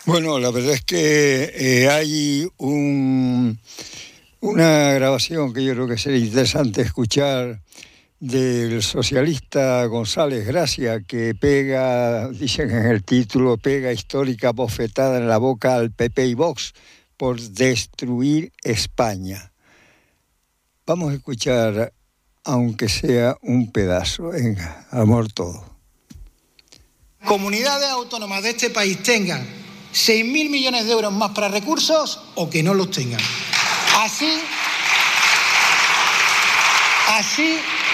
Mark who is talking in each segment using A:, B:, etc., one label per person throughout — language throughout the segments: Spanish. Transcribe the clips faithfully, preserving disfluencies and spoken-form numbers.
A: Bueno, la verdad es que eh, hay un, una grabación que yo creo que sería interesante escuchar del socialista González Gracia, que pega, dicen en el título, pega histórica bofetada en la boca al P P y Vox por destruir España. Vamos a escuchar, aunque sea un pedazo. Venga, amor todo.
B: Comunidades autónomas de este país tengan seis mil millones de euros más para recursos o que no los tengan. Así, así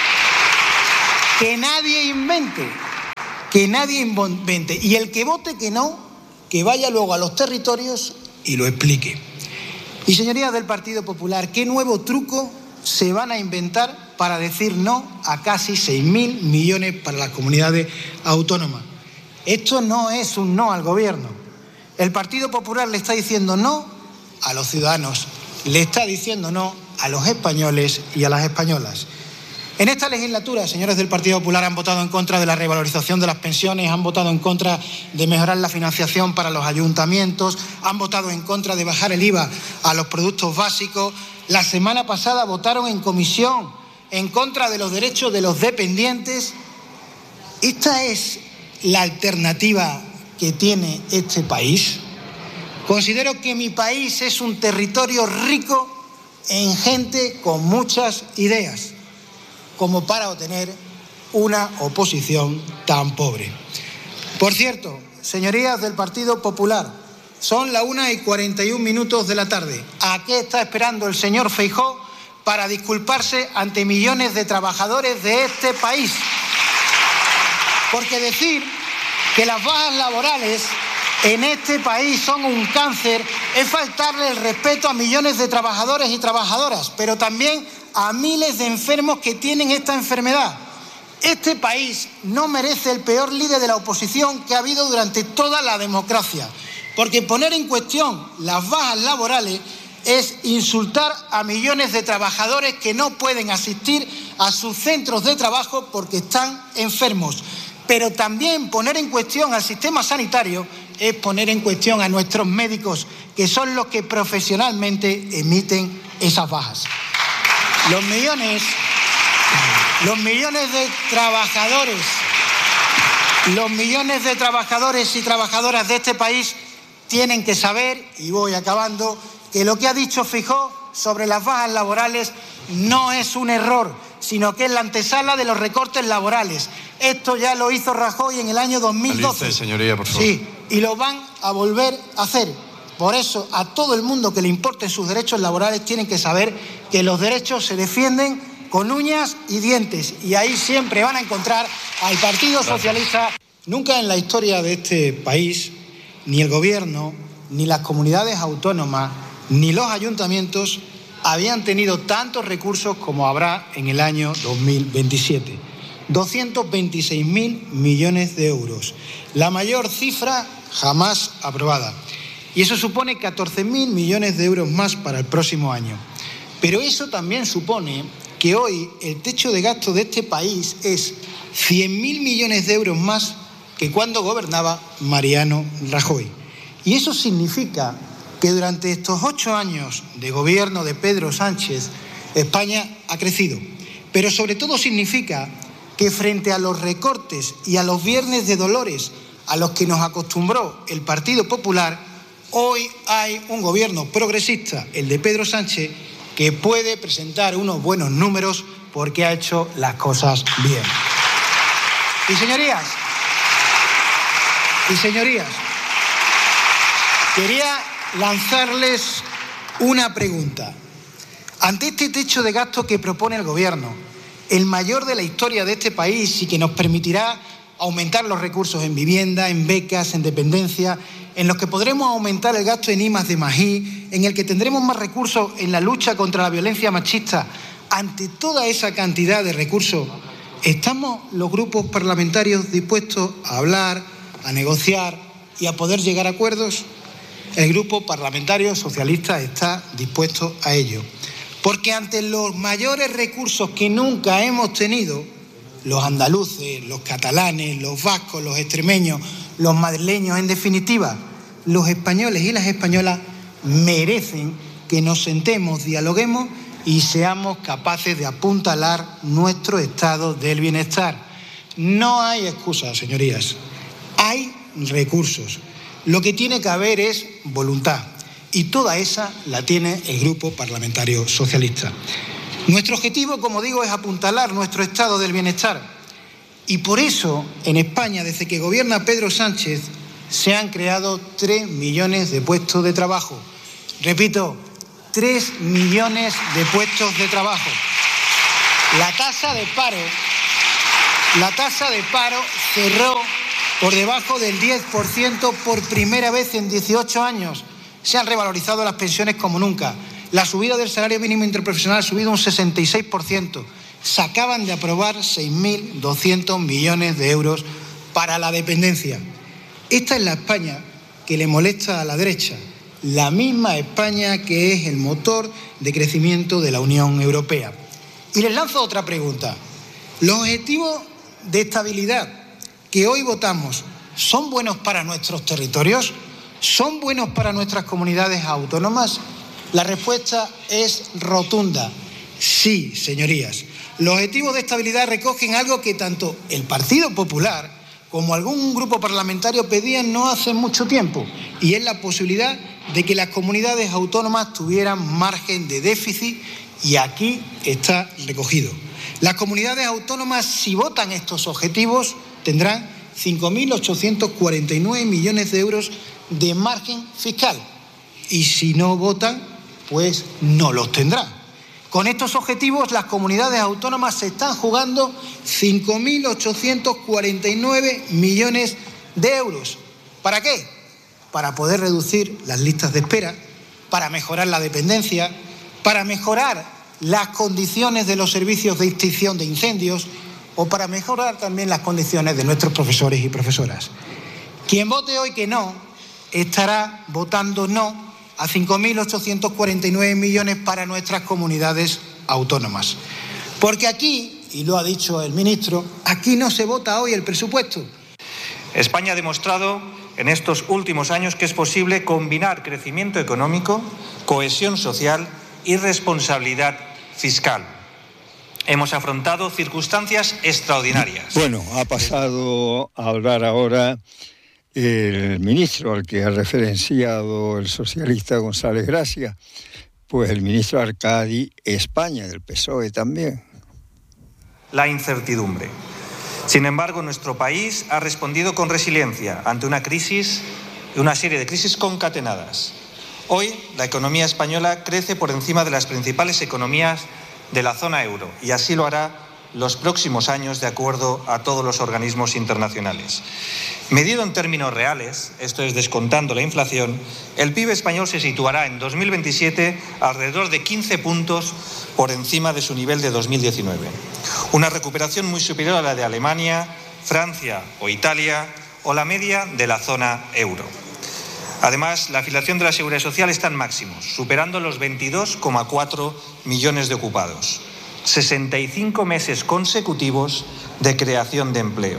B: que nadie invente, que nadie invente. Y el que vote que no, que vaya luego a los territorios y lo explique. Y señorías del Partido Popular, ¿qué nuevo truco se van a inventar para decir no a casi seis mil millones para las comunidades autónomas? Esto no es un no al gobierno. El Partido Popular le está diciendo no a los ciudadanos, le está diciendo no a los españoles y a las españolas. En esta legislatura, señores del Partido Popular, han votado en contra de la revalorización de las pensiones, han votado en contra de mejorar la financiación para los ayuntamientos, han votado en contra de bajar el I V A a los productos básicos. La semana pasada votaron en comisión en contra de los derechos de los dependientes. Esta es la alternativa que tiene este país. Considero que mi país es un territorio rico en gente con muchas ideas, como para obtener una oposición tan pobre. Por cierto, señorías del Partido Popular, son las una y cuarenta y un minutos de la tarde. ¿A qué está esperando el señor Feijóo para disculparse ante millones de trabajadores de este país? Porque decir que las bajas laborales en este país son un cáncer es faltarle el respeto a millones de trabajadores y trabajadoras, pero también a miles de enfermos que tienen esta enfermedad. Este país no merece el peor líder de la oposición que ha habido durante toda la democracia, porque poner en cuestión las bajas laborales es insultar a millones de trabajadores que no pueden asistir a sus centros de trabajo porque están enfermos. Pero también poner en cuestión al sistema sanitario es poner en cuestión a nuestros médicos, que son los que profesionalmente emiten esas bajas. Los millones, los millones de trabajadores, los millones de trabajadores y trabajadoras de este país tienen que saber, y voy acabando, que lo que ha dicho Feijóo sobre las bajas laborales no es un error, sino que es la antesala de los recortes laborales. Esto ya lo hizo Rajoy en el año dos mil doce.
C: Alice, señoría, por favor.
B: Sí, y lo van a volver a hacer. Por eso, a todo el mundo que le importen sus derechos laborales tienen que saber que los derechos se defienden con uñas y dientes. Y ahí siempre van a encontrar al Partido Socialista. Nunca en la historia de este país, ni el gobierno, ni las comunidades autónomas, ni los ayuntamientos habían tenido tantos recursos como habrá en el año dos mil veintisiete. doscientos veintiséis mil millones de euros. La mayor cifra jamás aprobada. Y eso supone catorce mil millones de euros más para el próximo año. Pero eso también supone que hoy el techo de gasto de este país es cien mil millones de euros más que cuando gobernaba Mariano Rajoy. Y eso significa que durante estos ocho años de gobierno de Pedro Sánchez, España ha crecido. Pero sobre todo significa que frente a los recortes y a los viernes de dolores a los que nos acostumbró el Partido Popular, hoy hay un gobierno progresista, el de Pedro Sánchez, que puede presentar unos buenos números porque ha hecho las cosas bien. Y señorías, y señorías, quería lanzarles una pregunta. Ante este techo de gasto que propone el gobierno, el mayor de la historia de este país y que nos permitirá aumentar los recursos en vivienda, en becas, en dependencia, en los que podremos aumentar el gasto en I más D más I, en el que tendremos más recursos en la lucha contra la violencia machista. Ante toda esa cantidad de recursos, ¿estamos los grupos parlamentarios dispuestos a hablar, a negociar y a poder llegar a acuerdos? El Grupo Parlamentario Socialista está dispuesto a ello. Porque ante los mayores recursos que nunca hemos tenido, los andaluces, los catalanes, los vascos, los extremeños, los madrileños, en definitiva, los españoles y las españolas merecen que nos sentemos, dialoguemos y seamos capaces de apuntalar nuestro estado del bienestar. No hay excusas, señorías. Hay recursos. Lo que tiene que haber es voluntad. Y toda esa la tiene el Grupo Parlamentario Socialista. Nuestro objetivo, como digo, es apuntalar nuestro estado del bienestar. Y por eso, en España, desde que gobierna Pedro Sánchez, se han creado tres millones de puestos de trabajo. Repito, tres millones de puestos de trabajo. La tasa de paro, la tasa de paro cerró por debajo del diez por ciento por primera vez en dieciocho años. Se han revalorizado las pensiones como nunca. La subida del salario mínimo interprofesional ha subido un sesenta y seis por ciento. Se acaban de aprobar seis mil doscientos millones de euros para la dependencia. Esta es la España que le molesta a la derecha, la misma España que es el motor de crecimiento de la Unión Europea. Y les lanzo otra pregunta. ¿Los objetivos de estabilidad que hoy votamos son buenos para nuestros territorios? ¿Son buenos para nuestras comunidades autónomas? La respuesta es rotunda. Sí, señorías. Los objetivos de estabilidad recogen algo que tanto el Partido Popular como algún grupo parlamentario pedían no hace mucho tiempo, y es la posibilidad de que las comunidades autónomas tuvieran margen de déficit, y aquí está recogido. Las comunidades autónomas, si votan estos objetivos, tendrán cinco mil ochocientos cuarenta y nueve millones de euros de margen fiscal, y si no votan, pues no los tendrán. Con estos objetivos, las comunidades autónomas se están jugando cinco mil ochocientos cuarenta y nueve millones de euros. ¿Para qué? Para poder reducir las listas de espera, para mejorar la dependencia, para mejorar las condiciones de los servicios de extinción de incendios o para mejorar también las condiciones de nuestros profesores y profesoras. Quien vote hoy que no, estará votando no a cinco mil ochocientos cuarenta y nueve millones para nuestras comunidades autónomas. Porque aquí, y lo ha dicho el ministro, aquí no se vota hoy el presupuesto.
C: España ha demostrado en estos últimos años que es posible combinar crecimiento económico, cohesión social y responsabilidad fiscal. Hemos afrontado circunstancias extraordinarias.
A: Bueno, ha pasado a hablar ahora el ministro al que ha referenciado el socialista González Gracia, pues el ministro Arcadi España, del P S O E también.
C: La incertidumbre. Sin embargo, nuestro país ha respondido con resiliencia ante una crisis, una serie de crisis concatenadas. Hoy, la economía española crece por encima de las principales economías de la zona euro, y así lo hará los próximos años de acuerdo a todos los organismos internacionales. Medido en términos reales, esto es descontando la inflación, el P I B español se situará en dos mil veintisiete alrededor de quince puntos por encima de su nivel de dos mil diecinueve. Una recuperación muy superior a la de Alemania, Francia o Italia o la media de la zona euro. Además, la afiliación de la Seguridad Social está en máximos, superando los veintidós coma cuatro millones de ocupados. sesenta y cinco meses consecutivos de creación de empleo.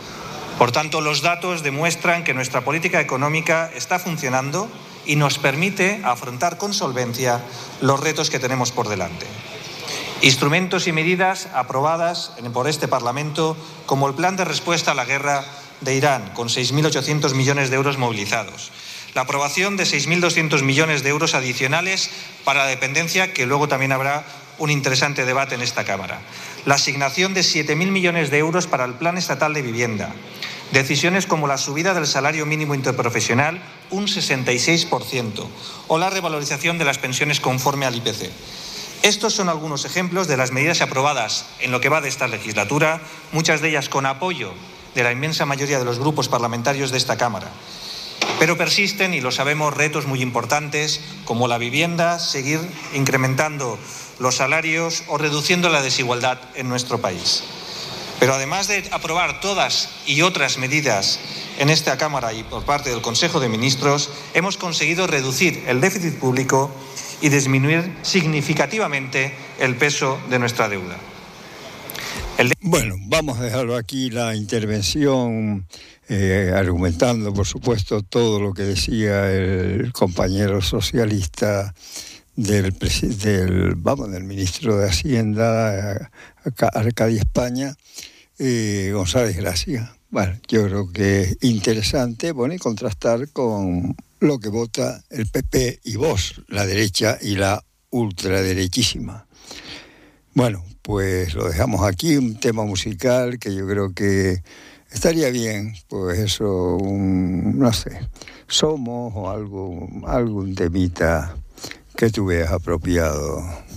C: Por tanto, los datos demuestran que nuestra política económica está funcionando y nos permite afrontar con solvencia los retos que tenemos por delante. Instrumentos y medidas aprobadas por este Parlamento, como el Plan de Respuesta a la Guerra de Irán, con seis mil ochocientos millones de euros movilizados. La aprobación de seis mil doscientos millones de euros adicionales para la dependencia, que luego también habrá un interesante debate en esta Cámara. La asignación de siete mil millones de euros para el Plan Estatal de Vivienda. Decisiones como la subida del salario mínimo interprofesional, un sesenta y seis por ciento, o la revalorización de las pensiones conforme al I P C. Estos son algunos ejemplos de las medidas aprobadas en lo que va de esta legislatura, muchas de ellas con apoyo de la inmensa mayoría de los grupos parlamentarios de esta Cámara. Pero persisten, y lo sabemos, retos muy importantes como la vivienda, seguir incrementando los salarios o reduciendo la desigualdad en nuestro país. Pero además de aprobar todas y otras medidas en esta Cámara y por parte del Consejo de Ministros, hemos conseguido reducir el déficit público y disminuir significativamente el peso de nuestra deuda. El de...
A: Bueno, vamos a dejarlo aquí, la intervención, eh, argumentando, por supuesto, todo lo que decía el compañero socialista del, del, vamos, del ministro de Hacienda, Arcadia España, eh, González Gracia. Bueno, yo creo que es interesante, bueno, y contrastar con lo que vota el P P y Vox, la derecha y la ultraderechísima. Bueno, pues lo dejamos aquí, un tema musical que yo creo que estaría bien, pues eso, un, no sé, Somos o algo, algún temita que tú veas apropiado.